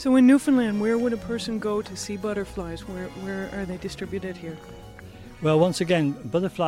So in Newfoundland, where would a person go to see butterflies? Where are they distributed here? Well, once again,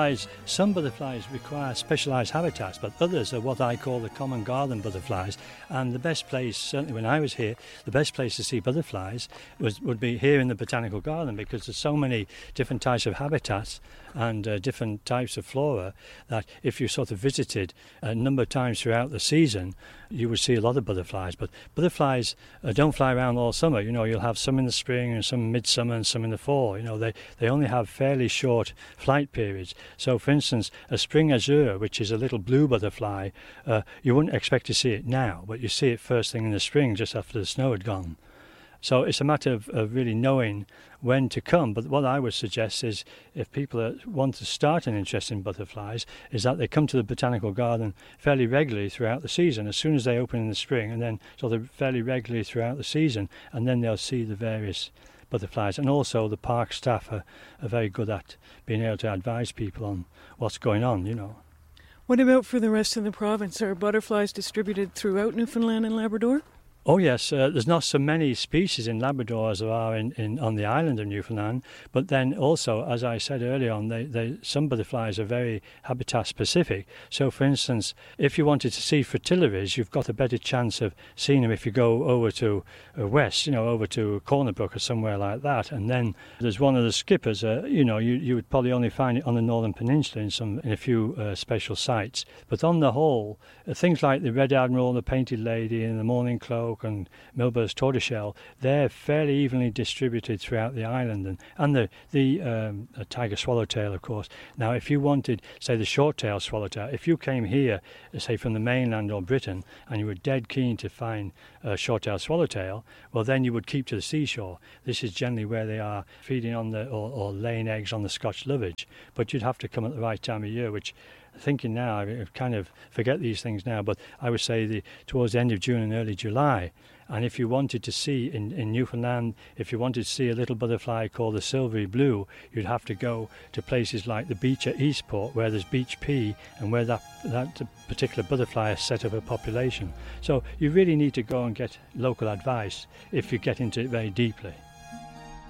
some butterflies require specialised habitats, but others are what I call the common garden butterflies. And the best place, certainly when I was here, the best place to see butterflies would be here in the Botanical Garden, because there's so many different types of habitats and different types of flora that if you sort of visited a number of times throughout the season, you would see a lot of butterflies. But butterflies don't fly around all summer. You know, you'll have some in the spring and some midsummer and some in the fall. You know, they only have fairly short flight periods. So, for instance, a spring azure, which is a little blue butterfly, you wouldn't expect to see it now, but you see it first thing in the spring, just after the snow had gone. So it's a matter of really knowing when to come. But what I would suggest is, if people want to start an interest in butterflies, is that they come to the Botanical Garden fairly regularly throughout the season, as soon as they open in the spring, and then sort of fairly regularly throughout the season, and then they'll see the various butterflies. And also the park staff are very good at being able to advise people on what's going on, you know. What about for the rest of the province? Are butterflies distributed throughout Newfoundland and Labrador? Oh yes, there's not so many species in Labrador as there are on the island of Newfoundland, but then also, as I said earlier on, some butterflies are very habitat specific. So for instance, if you wanted to see fritillaries, you've got a better chance of seeing them if you go over to west, over to Corner Brook or somewhere like that. And then there's one of the skippers, you would probably only find it on the Northern Peninsula in a few special sites. But on the whole, things like the Red Admiral, the Painted Lady and the Morning Cloak and Milbur's tortoiseshell, they're fairly evenly distributed throughout the island, and the tiger swallowtail, of course. Now, if you wanted, say, the short-tailed swallowtail, if you came here, say, from the mainland or Britain, and you were dead keen to find a short-tailed swallowtail, well, then you would keep to the seashore. This is generally where they are feeding on or laying eggs on the Scotch lovage, but you'd have to come at the right time of year, which, thinking now, I kind of forget these things now, but I would say towards the end of June and early July. And if you wanted to see in Newfoundland, if you wanted to see a little butterfly called the silvery blue, you'd have to go to places like the beach at Eastport, where there's beach pea and where that particular butterfly has set up a population. So you really need to go and get local advice if you get into it very deeply.